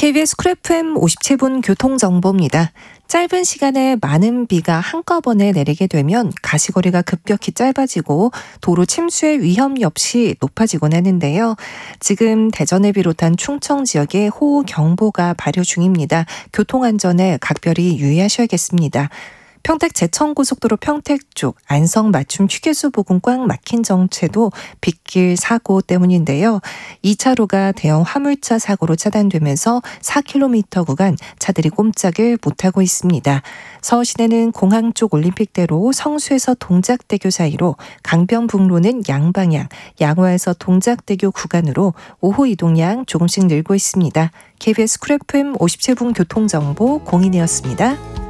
KBS 쿨 FM 57분 교통정보입니다. 짧은 시간에 많은 비가 한꺼번에 내리게 되면 가시거리가 급격히 짧아지고 도로 침수의 위험 역시 높아지곤 하는데요. 지금 대전을 비롯한 충청 지역에 호우경보가 발효 중입니다. 교통안전에 각별히 유의하셔야겠습니다. 평택 제천고속도로 평택 쪽 안성 맞춤 휴게소 부근 꽉 막힌 정체도 빗길 사고 때문인데요. 2차로가 대형 화물차 사고로 차단되면서 4km 구간 차들이 꼼짝을 못하고 있습니다. 서울시내는 공항 쪽 올림픽대로 성수에서 동작대교 사이로 강변북로는 양방향, 양화에서 동작대교 구간으로 오후 이동량 조금씩 늘고 있습니다. KBS 쿨 FM 57분 교통정보 공인이었습니다.